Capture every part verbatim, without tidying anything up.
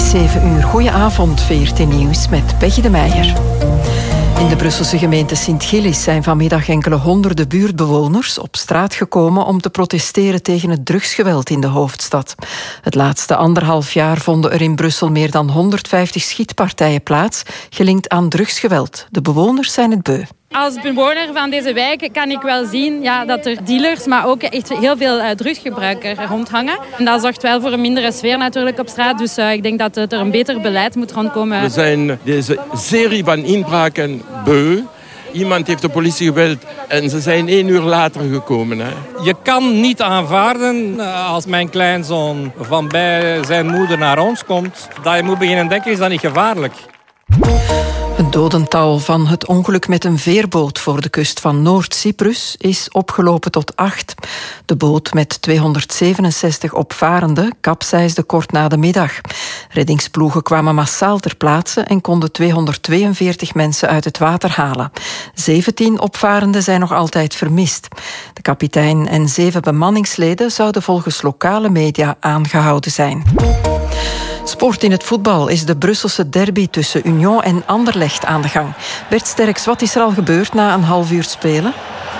zeven uur. Goedenavond, V R T Nieuws met Peggy de Meijer. In de Brusselse gemeente Sint-Gillis zijn vanmiddag enkele honderden buurtbewoners op straat gekomen om te protesteren tegen het drugsgeweld in de hoofdstad. Het laatste anderhalf jaar vonden er in Brussel meer dan honderdvijftig schietpartijen plaats, gelinkt aan drugsgeweld. De bewoners zijn het beu. Als bewoner van deze wijk kan ik wel zien ja, dat er dealers, maar ook echt heel veel uh, drugsgebruikers rondhangen. En dat zorgt wel voor een mindere sfeer natuurlijk op straat. Dus uh, ik denk dat er een beter beleid moet rondkomen. We zijn deze serie van inbraken beu. Iemand heeft de politie gebeld en ze zijn één uur later gekomen. Hè. Je kan niet aanvaarden als mijn kleinzoon van bij zijn moeder naar ons komt, dat je moet beginnen denken, is dat niet gevaarlijk? Het dodental van het ongeluk met een veerboot voor de kust van Noord-Cyprus is opgelopen tot acht. De boot met tweehonderdzevenenzestig opvarenden kapseisde kort na de middag. Reddingsploegen kwamen massaal ter plaatse en konden tweehonderdtweeënveertig mensen uit het water halen. zeventien opvarenden zijn nog altijd vermist. De kapitein en zeven bemanningsleden zouden volgens lokale media aangehouden zijn. Sport in het voetbal is de Brusselse derby tussen Union en Anderlecht aan de gang. Bert Sterks, wat is er al gebeurd na een half uur spelen?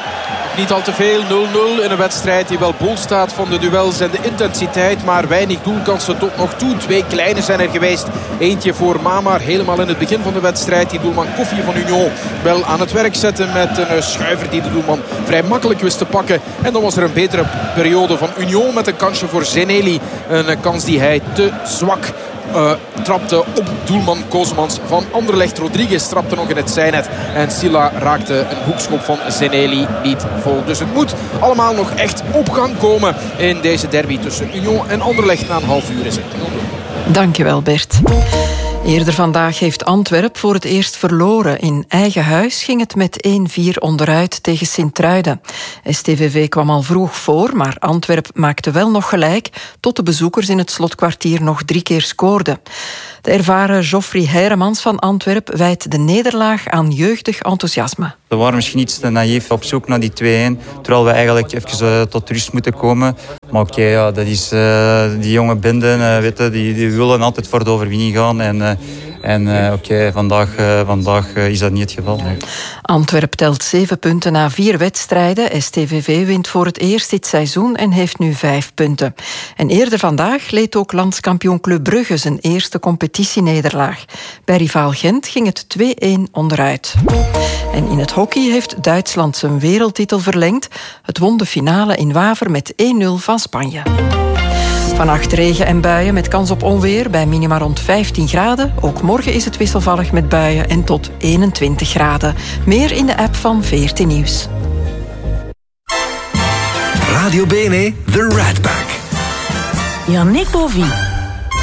Niet al te veel, nul nul in een wedstrijd die wel bol staat van de duels en de intensiteit, maar weinig doelkansen tot nog toe. Twee kleine zijn er geweest. Eentje voor Mamar helemaal in het begin van de wedstrijd. Die doelman Koffie van Union wel aan het werk zetten met een schuiver die de doelman vrij makkelijk wist te pakken. En dan was er een betere periode van Union met een kansje voor Zeneli. Een kans die hij te zwak Uh, trapte op doelman Koosmans van Anderlecht. Rodriguez trapte nog in het zijnet. En Silla raakte een hoekschop van Zeneli niet vol. Dus het moet allemaal nog echt op gang komen in deze derby tussen Union en Anderlecht. Na een half uur is het nul nul. Dankjewel, Bert. Eerder vandaag heeft Antwerp voor het eerst verloren. In eigen huis ging het met één vier onderuit tegen Sint-Truiden. S T V V kwam al vroeg voor, maar Antwerp maakte wel nog gelijk, tot de bezoekers in het slotkwartier nog drie keer scoorden. De ervaren Geoffrey Heiremans van Antwerp wijt de nederlaag aan jeugdig enthousiasme. We waren misschien iets te naïef op zoek naar die twee-een, terwijl we eigenlijk even uh, tot rust moeten komen. Maar oké, okay, ja, dat is uh, die jonge benden, uh, weet je, die, die willen altijd voor de overwinning gaan. En, uh, en uh, oké, okay, vandaag, uh, vandaag uh, is dat niet het geval. Nee. Antwerp telt zeven punten na vier wedstrijden. S T V V wint voor het eerst dit seizoen en heeft nu vijf punten. En eerder vandaag leed ook landskampioen Club Brugge zijn eerste competitienederlaag. Bij rivaal Gent ging het twee-een onderuit. En in het hockey heeft Duitsland zijn wereldtitel verlengd. Het won de finale in Waver met één nul van Spanje. Vannacht regen en buien met kans op onweer bij minima rond vijftien graden. Ook morgen is het wisselvallig met buien en tot eenentwintig graden. Meer in de app van V R T Nieuws. Radio Bene, The Rat Pack. Yannick Bovie.